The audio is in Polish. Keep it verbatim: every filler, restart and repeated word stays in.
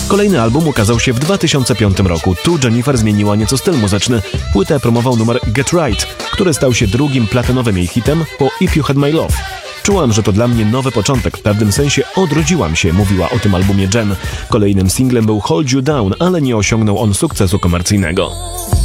Kolejny album ukazał się w dwa tysiące piątym roku. Tu Jennifer zmieniła nieco styl muzyczny. Płytę promował numer Get Right, który stał się drugim platynowym jej hitem po If You Had My Love. Czułam, że to dla mnie nowy początek, w pewnym sensie odrodziłam się, mówiła o tym albumie Jen. Kolejnym singlem był Hold You Down, ale nie osiągnął on sukcesu komercyjnego.